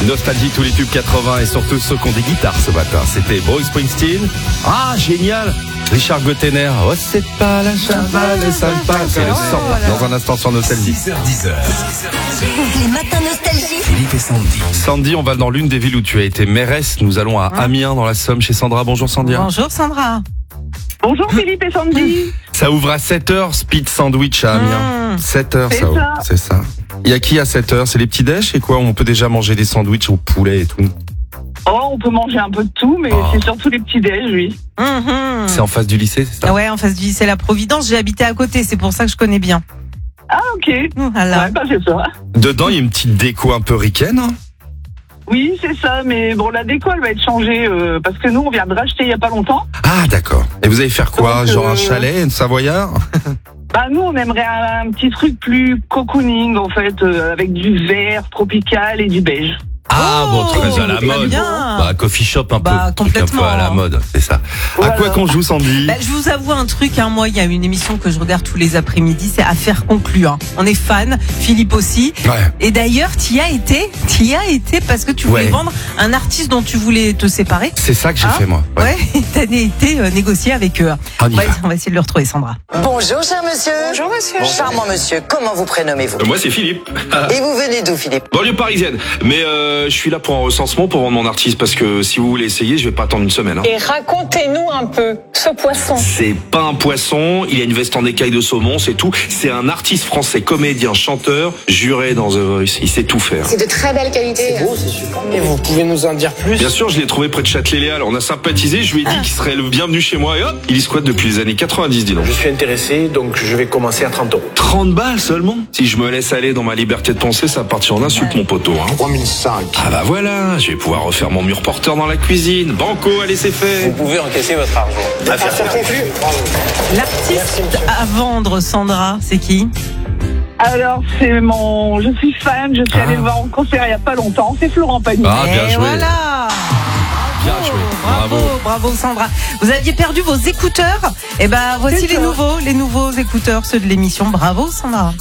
Nostalgie, tous les tubes 80 et surtout ceux qui ont des guitares ce matin. C'était Bruce Springsteen. Ah, génial. Richard Gottener. Oh, c'est pas la chevale sympa. C'est le sang. Dans un instant sur Nostalgie. 6h10. Les matins nostalgie. Philippe et Sandy. Sandy, on va dans l'une des villes où tu as été mairesse. Nous allons à Amiens dans la Somme chez Sandra. Bonjour Sandy. Bonjour Sandra. Bonjour Philippe et Sandy. Ça ouvre à 7h, Speed Sandwich à Amiens. 7h, C'est ça ouvre. ça. C'est ça. Il y a qui à 7h? C'est les petits déj et quoi? On peut déjà manger des sandwichs au poulet et tout. Oh, on peut manger un peu de tout, mais c'est surtout les petits déj, oui. C'est en face du lycée, c'est ça? Ouais, en face du lycée La Providence, j'ai habité à côté, c'est pour ça que je connais bien. Ah, ok. Voilà. Ouais, bah c'est ça. Dedans, il y a une petite déco un peu ricaine. Hein. Oui, c'est ça, mais bon, la déco, elle va être changée, parce que nous, on vient de racheter il y a pas longtemps. Ah, d'accord. Et vous allez faire quoi? Donc, Genre un chalet, une Savoyard? Bah, nous, on aimerait un petit truc plus cocooning, en fait, avec du vert tropical et du beige. Ah, bon, très à la très mode. bien. Bah, coffee shop un peu. Bah, Truc un peu complètement. à la mode, c'est ça. Voilà. À quoi qu'on joue, Sandy? Bah, je vous avoue un truc, moi il y a une émission que je regarde tous les après-midi, c'est Affaires conclues. On est fan, Philippe aussi. Ouais. Et d'ailleurs, t'y as été parce que tu voulais Ouais. vendre un artiste dont tu voulais te séparer. C'est ça que j'ai Ah, fait, moi. Ouais, t'as été négocié avec eux. On y va. On va essayer de le retrouver, Sandra. Bonjour, cher monsieur. Bonjour, monsieur. Charmant monsieur, comment vous prénommez-vous? Moi c'est Philippe, Et vous venez d'où, Philippe? banlieue parisienne. Mais je suis là pour un recensement pour vendre mon artiste parce que si vous voulez essayer, je vais pas attendre une semaine. Hein. Et racontez-nous un peu ce poisson. C'est pas un poisson, il a une veste en écaille de saumon, c'est tout. C'est un artiste français, comédien, chanteur, juré dans The Voice. Il sait tout faire. C'est de très belle qualité. Et vous pouvez nous en dire plus? Bien sûr, je l'ai trouvé près de Châtelet-Léal. On a sympathisé, je lui ai dit qu'il serait le bienvenu chez moi et hop, il y squatte depuis les années 90, dis donc. Je suis intéressé, donc je vais commencer à 30 euros. 30 balles seulement. Si je me laisse aller dans ma liberté de penser, ça va partir en insulte, mon poteau. Hein. 3005. Ah bah voilà, je vais pouvoir refaire mon mur porteur dans la cuisine. Banco, allez, c'est fait. Vous pouvez encaisser votre argent. Affaire conclue. L'artiste à vendre, Sandra, c'est qui? Alors, je suis fan, je suis allée le voir en concert il y a pas longtemps, c'est Florent Pagny. Ah, bien Et joué. voilà. Bien joué. Bravo Sandra. Vous aviez perdu vos écouteurs. Eh ben voici C'est les nouveaux écouteurs, ceux de l'émission. Bravo Sandra.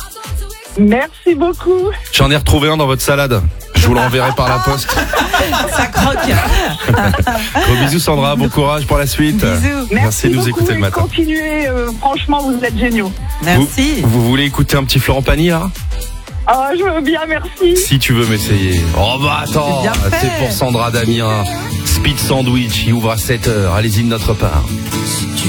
Merci beaucoup. J'en ai retrouvé un dans votre salade. Je vous l'enverrai par la poste. Ça croque. Gros bisous, Sandra. Bon courage pour la suite. Bisous. Merci de nous beaucoup écouter le et matin. continuez, franchement, vous êtes géniaux. Merci. Vous voulez écouter un petit Florent Pagny, là? Ah, je veux bien, merci. Si tu veux m'essayer. Oh bah attends, C'est bien fait. c'est pour Sandra Damien. Speed Sandwich, il ouvre à 7h. Allez-y de notre part. Si tu